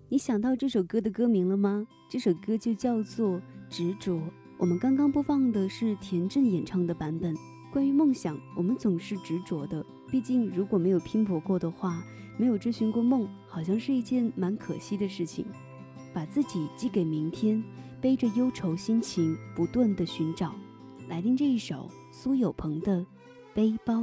你想到这首歌的歌名了吗？这首歌就叫做《执着》。我们刚刚播放的是田震演唱的版本。关于梦想，我们总是执着的，毕竟如果没有拼搏过的话，没有追寻过梦，好像是一件蛮可惜的事情。把自己寄给明天，背着忧愁心情不断的寻找。来听这一首苏有朋的《背包》。